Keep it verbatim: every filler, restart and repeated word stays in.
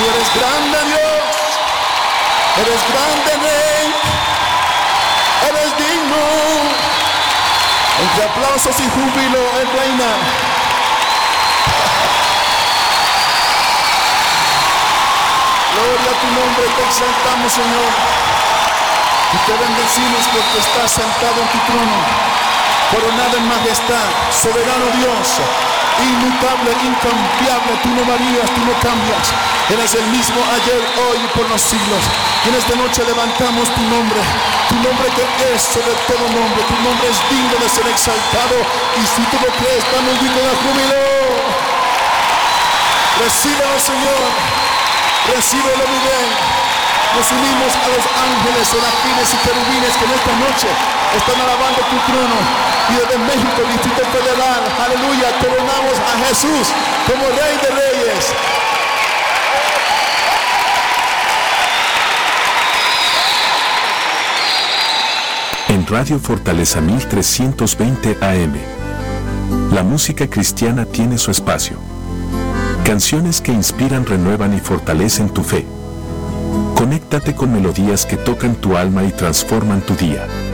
Tú eres grande, Dios. Eres grande, Rey. Eres digno. Entre aplausos y júbilo, Él reina. Gloria a tu nombre, te exaltamos, Señor. Y te bendecimos porque estás sentado en tu trono, coronado en majestad, soberano Dios, inmutable, incambiable. Tú no varías, tú no cambias. Eres el mismo ayer, hoy y por los siglos. Y en esta noche levantamos tu nombre, tu nombre que es sobre todo nombre. Tu nombre es digno de ser exaltado. Y si tú lo crees, dame un grito de júbilo. Recíbelo, Señor. Recíbelo, mi bien. Nos unimos a los ángeles, serafines y querubines que en esta noche están alabando tu trono. Y desde México, Distrito Federal, aleluya, coronamos a Jesús como Rey de Reyes. En Radio Fortaleza mil trescientos veinte A M, la música cristiana tiene su espacio. Canciones que inspiran, renuevan y fortalecen tu fe. Conéctate con melodías que tocan tu alma y transforman tu día.